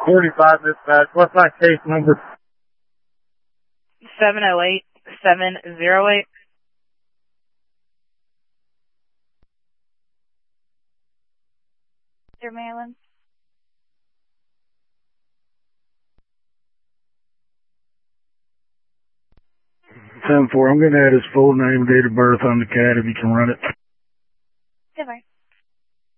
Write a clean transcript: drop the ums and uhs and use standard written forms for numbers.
45 dispatch. What's my case number? 708-708. Mr. Maryland. 10-4. I'm going to add his full name, date of birth on the CAD if you can run it.